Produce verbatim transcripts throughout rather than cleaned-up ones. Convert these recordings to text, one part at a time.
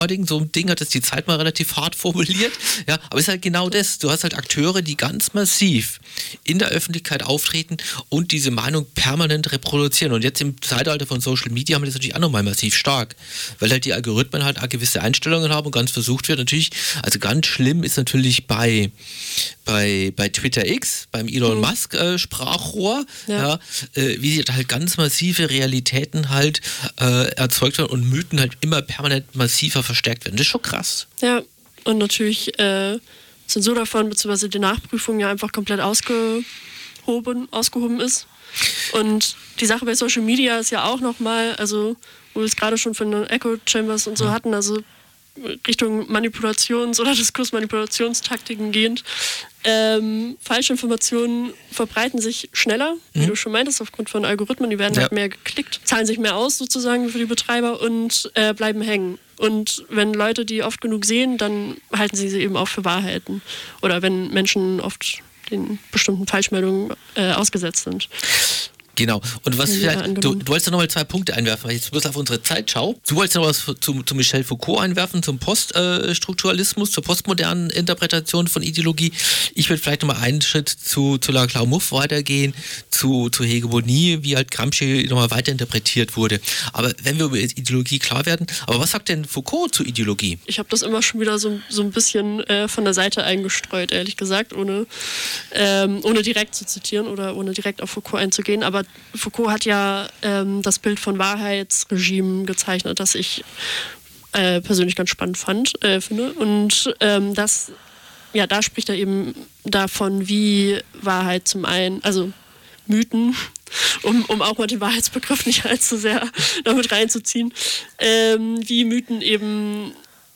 so ein Ding hat das die Zeit mal relativ hart formuliert. Ja, aber es ist halt genau das. Du hast halt Akteure, die ganz massiv in der Öffentlichkeit auftreten und diese Meinung permanent reproduzieren. Und jetzt im Zeitalter von Social Media haben wir das natürlich auch nochmal massiv stark, weil halt die Algorithmen halt auch gewisse Einstellungen haben und ganz versucht wird. Natürlich, also ganz schlimm ist natürlich bei, bei, bei Twitter X, beim Elon mhm. Musk äh, Sprachrohr, ja. Ja, äh, wie halt ganz massive Realitäten halt äh, erzeugt werden und Mythen halt immer permanent massiver verstärkt werden. Das ist schon krass. Ja, und natürlich äh, Zensur davon, beziehungsweise die Nachprüfung ja einfach komplett ausgehoben, ausgehoben ist. Und die Sache bei Social Media ist ja auch nochmal, also wo wir es gerade schon von den Echo Chambers und so ja. hatten, also Richtung Manipulations- oder Diskursmanipulationstaktiken gehend. Ähm, falsche Informationen verbreiten sich schneller, wie mhm. du schon meintest, aufgrund von Algorithmen. Die werden ja. halt mehr geklickt, zahlen sich mehr aus sozusagen für die Betreiber und äh, bleiben hängen. Und wenn Leute die oft genug sehen, dann halten sie sie eben auch für Wahrheiten. Oder wenn Menschen oft den bestimmten Falschmeldungen äh, ausgesetzt sind. Genau. Und was vielleicht, du, du wolltest ja nochmal zwei Punkte einwerfen, weil ich jetzt bloß auf unsere Zeit schaue. Du wolltest noch was zu, zu Michel Foucault einwerfen, zum Poststrukturalismus, zur postmodernen Interpretation von Ideologie. Ich würde vielleicht nochmal einen Schritt zu, zu Laclau Mouffe weitergehen, zu, zu Hegemonie, wie halt Gramsci nochmal weiterinterpretiert wurde. Aber wenn wir über Ideologie klar werden, aber was sagt denn Foucault zu Ideologie? Ich habe das immer schon wieder so, so ein bisschen äh, von der Seite eingestreut, ehrlich gesagt, ohne, ähm, ohne direkt zu zitieren oder ohne direkt auf Foucault einzugehen. Aber Foucault hat ja ähm, das Bild von Wahrheitsregimen gezeichnet, das ich äh, persönlich ganz spannend fand, äh, finde. Und ähm, das, ja, da spricht er eben davon, wie Wahrheit zum einen, also Mythen, um, um auch mal den Wahrheitsbegriff nicht allzu sehr damit reinzuziehen, ähm, wie Mythen eben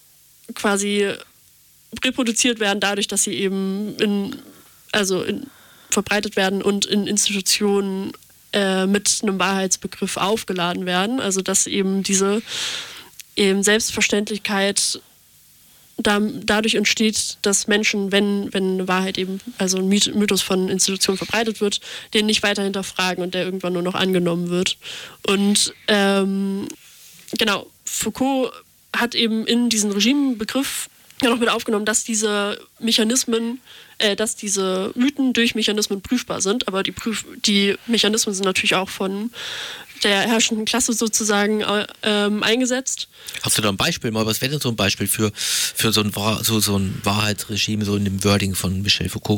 quasi reproduziert werden, dadurch, dass sie eben in, also in, verbreitet werden und in Institutionen mit einem Wahrheitsbegriff aufgeladen werden. Also dass eben diese eben Selbstverständlichkeit da, dadurch entsteht, dass Menschen, wenn, wenn eine Wahrheit eben, also ein Mythos von Institutionen verbreitet wird, den nicht weiter hinterfragen und der irgendwann nur noch angenommen wird. Und ähm, genau, Foucault hat eben in diesen Regimebegriff ja noch mit aufgenommen, dass diese Mechanismen, äh, dass diese Mythen durch Mechanismen prüfbar sind, aber die, Prüf- die Mechanismen sind natürlich auch von der herrschenden Klasse sozusagen äh, ähm, eingesetzt. Hast du da ein Beispiel mal? Was wäre denn so ein Beispiel für, für so, ein, so, so ein Wahrheitsregime, so in dem Wording von Michel Foucault?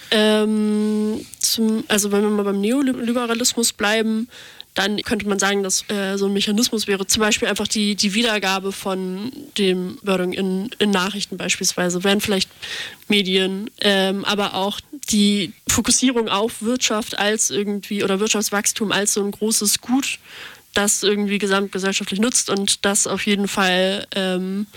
Ähm, zum, also wenn wir mal beim Neoliberalismus bleiben, dann könnte man sagen, dass äh, so ein Mechanismus wäre zum Beispiel einfach die, die Wiedergabe von dem Wording in, in Nachrichten beispielsweise, wären vielleicht Medien, ähm, aber auch die Fokussierung auf Wirtschaft als irgendwie oder Wirtschaftswachstum als so ein großes Gut, das irgendwie gesamtgesellschaftlich nutzt und das auf jeden Fall ähm,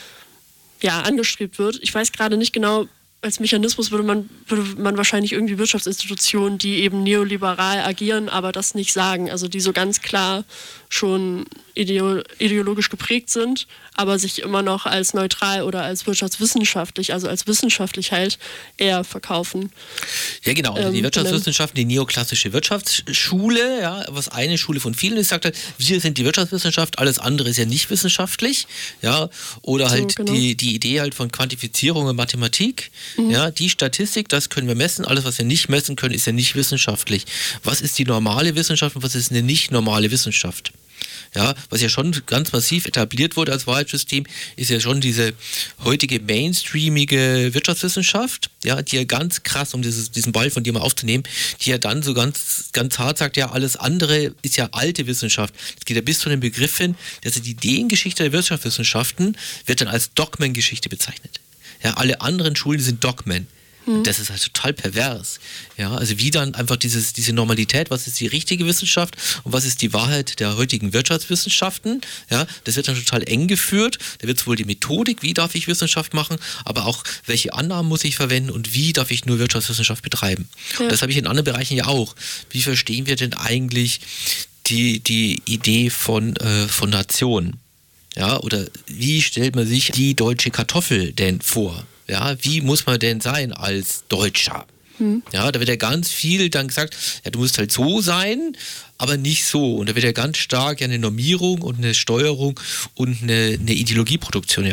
ja, angestrebt wird. Ich weiß gerade nicht genau, als Mechanismus würde man, würde man wahrscheinlich irgendwie Wirtschaftsinstitutionen, die eben neoliberal agieren, aber das nicht sagen. Also die so ganz klar schon ideo- ideologisch geprägt sind, aber sich immer noch als neutral oder als wirtschaftswissenschaftlich, also als wissenschaftlich halt eher verkaufen. Ja genau, ähm, die Wirtschaftswissenschaften, die neoklassische Wirtschaftsschule, ja, was eine Schule von vielen ist, sagt halt, wir sind die Wirtschaftswissenschaft, alles andere ist ja nicht wissenschaftlich, ja, oder halt so, genau. die, die Idee halt von Quantifizierung und Mathematik, mhm. ja, die Statistik, das können wir messen, alles was wir nicht messen können, ist ja nicht wissenschaftlich. Was ist die normale Wissenschaft und was ist eine nicht normale Wissenschaft? Ja, was ja schon ganz massiv etabliert wurde als Wahrheitssystem, ist ja schon diese heutige mainstreamige Wirtschaftswissenschaft, ja, die ja ganz krass, um dieses, diesen Ball von dir mal aufzunehmen, die ja dann so ganz, ganz hart sagt, ja, alles andere ist ja alte Wissenschaft. Es geht ja bis zu den Begriff hin, dass die Ideengeschichte der Wirtschaftswissenschaften wird dann als Dogmengeschichte bezeichnet. Ja, alle anderen Schulen sind Dogmen. Das ist halt total pervers. Ja, also wie dann einfach dieses, diese Normalität, was ist die richtige Wissenschaft und was ist die Wahrheit der heutigen Wirtschaftswissenschaften, ja, das wird dann total eng geführt. Da wird sowohl die Methodik, wie darf ich Wissenschaft machen, aber auch welche Annahmen muss ich verwenden und wie darf ich nur Wirtschaftswissenschaft betreiben. Ja. Und das habe ich in anderen Bereichen ja auch. Wie verstehen wir denn eigentlich die, die Idee von, äh, von Nation? Ja, oder wie stellt man sich die deutsche Kartoffel denn vor? Ja, wie muss man denn sein als Deutscher? Hm. Ja, da wird ja ganz viel dann gesagt, ja, du musst halt so sein, aber nicht so. Und da wird ja ganz stark ja eine Normierung und eine Steuerung und eine, eine Ideologieproduktion ja